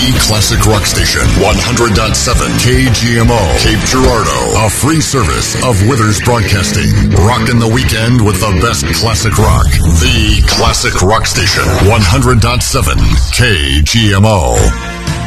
The classic rock station, 100.7 KGMO, Cape Girardeau. A free service of Withers Broadcasting. Rockin' the weekend with the best classic rock. The classic rock station, 100.7 KGMO.